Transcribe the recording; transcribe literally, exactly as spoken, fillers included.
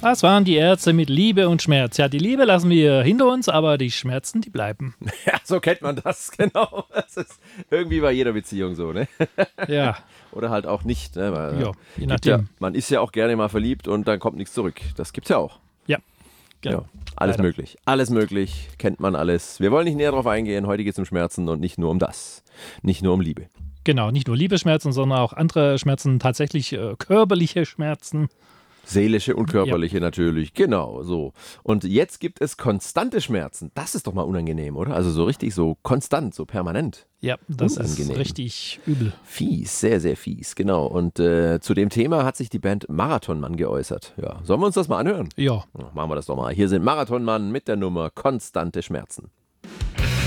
Das waren die Ärzte mit Liebe und Schmerz. Ja, die Liebe lassen wir hinter uns, aber die Schmerzen, die bleiben. Ja, so kennt man das, genau. Das ist irgendwie bei jeder Beziehung so, ne? Ja. Oder halt auch nicht, ne? Weil, Ja, je gibt ja, nachdem. man ist ja auch gerne mal verliebt und dann kommt nichts zurück. Das gibt's ja auch. Ja. Ja, alles Leider. möglich. Alles möglich, kennt man alles. Wir wollen nicht näher drauf eingehen. Heute geht es um Schmerzen und nicht nur um das. Nicht nur um Liebe. Genau, nicht nur Liebesschmerzen, sondern auch andere Schmerzen, tatsächlich äh, körperliche Schmerzen. Seelische und körperliche ja. natürlich, genau so. Und jetzt gibt es konstante Schmerzen. Das ist doch mal unangenehm, oder? Also so richtig so konstant, so permanent. Ja, das Unangenehm. ist richtig übel. Fies, sehr, sehr fies, genau. Und äh, zu dem Thema hat sich die Band Marathonmann geäußert. Ja, sollen wir uns das mal anhören? Ja. Machen wir das doch mal. Hier sind Marathonmann mit der Nummer Konstante Schmerzen.